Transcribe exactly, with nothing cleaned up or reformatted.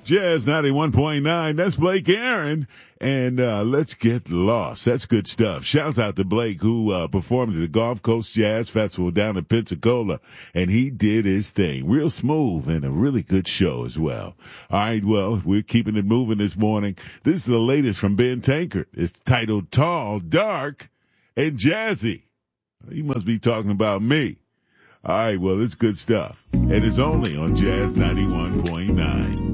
Jazz ninety-one point nine. That's Blake Aaron. And uh, let's get lost. That's good stuff. Shouts out to Blake, who uh, performed at the Gulf Coast Jazz Festival down in Pensacola. And he did his thing. Real smooth and a really good show as well. All right, well, we're keeping it moving this morning. This is the latest from Ben Tankard. It's titled Tall, Dark, and Jazzy. He must be talking about me. All right, well, it's good stuff. And it's only on Jazz ninety-one point nine.